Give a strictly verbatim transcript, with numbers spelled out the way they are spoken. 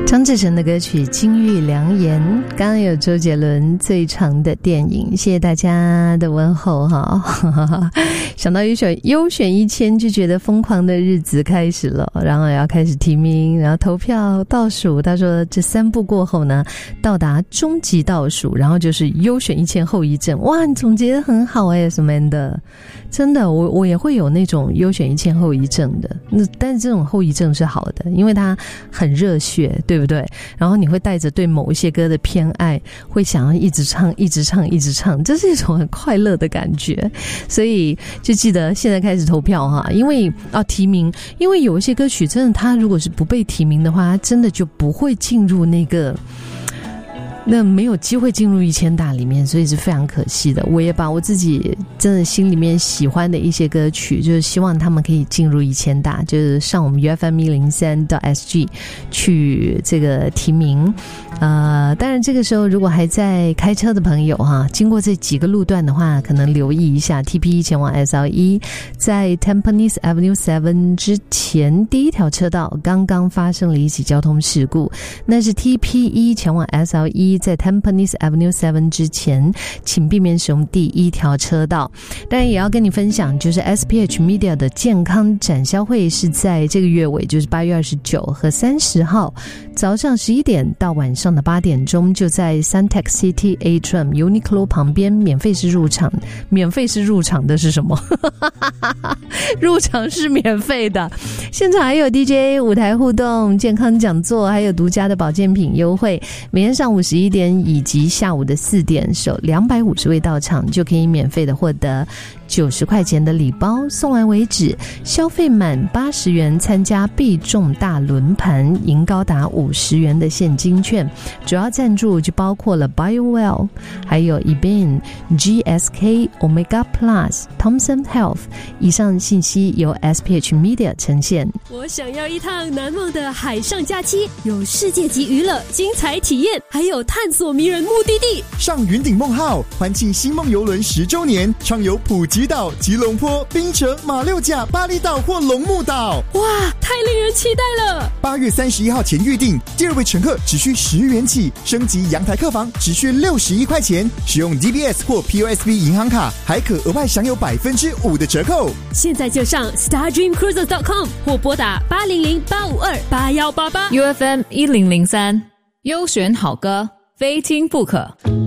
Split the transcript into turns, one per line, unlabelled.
张志成的歌曲《金玉良言》，刚刚有周杰伦最长的电影，谢谢大家的问候哈。想到优选优选一千，就觉得疯狂的日子开始了，然后要开始提名，然后投票倒数。他说这三步过后呢，到达终极倒数，然后就是优选一千后遗症。哇，你总结得很好哎，什么的，真的，我我也会有那种优选一千后遗症的。那但是这种后遗症是好的，因为它很热血，对不对？然后你会带着对某一些歌的偏爱，会想要一直唱一直唱一直唱，这是一种很快乐的感觉。所以就记得现在开始投票哈，因为啊提名，因为有一些歌曲真的它如果是不被提名的话，它真的就不会进入那个那没有机会进入一千大里面，所以是非常可惜的。我也把我自己真的心里面喜欢的一些歌曲，就是希望他们可以进入一千大，就是上我们 U F M 一零三 S G 去这个提名。呃，当然这个时候如果还在开车的朋友哈，经过这几个路段的话，可能留意一下 T P 一 前往 S L 一，在 Tampines Avenue 七 之前第一条车道刚刚发生了一起交通事故，那是 T P 一 前往 S L 一，在 Tampines Avenue 七 之前请避免使用第一条车道。当然也要跟你分享，就是 S P H Media 的健康展销会是在这个月尾，就是八月二十九和三十号早上十一点到晚上的八点钟，就在 Suntec City Atrium Uniqlo 旁边，免费是入场。免费是入场的是什么？入场是免费的，现场还有 D J 舞台互动、健康讲座，还有独家的保健品优惠。每天上午十一点以及下午的四点，首两百五十位到场就可以免费的获得九十块钱的礼包，送完为止。消费满八十元参加必中大轮盘，赢高达五十元的现金券。主要赞助就包括了 BioWell， 还有 eBain、G S K、Omega Plus、Thomson Health。以上信息由 S P H Media 呈现。
我想要一趟难忘的海上假期，有世界级娱乐、精彩体验，还有探索迷人目的地。
上云顶梦号，欢庆星梦邮轮十周年，畅游普吉岛、吉隆坡、槟城、马六甲、巴厘岛或龙目岛。
哇，太令人期待了！
八月三十一号前预订，第二位乘客只需十元起，升级阳台客房只需六十一块钱，使用 D B S 或 P O S B 银行卡，还可额外享有百分之五的折扣。
现在就上 star dream cruises dot com 或拨打八零零八五二八一八八。
U F M 一零零三，优选好歌，非听不可。